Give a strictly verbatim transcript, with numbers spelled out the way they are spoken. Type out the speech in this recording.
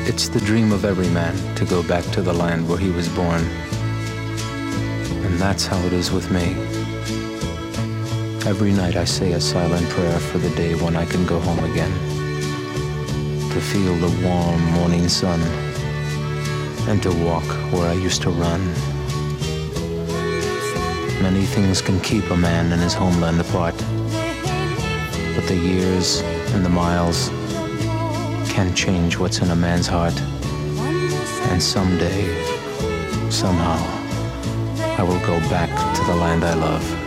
It's the dream of every man to go back to the land where he was born. And that's how it is with me. Every night I say a silent prayer for the day when I can go home again, to feel the warm morning sun and to walk where I used to run. Many things can keep a man and his homeland apart, but the years and the miles can change what's in a man's heart. And someday, somehow, I will go back to the land I love.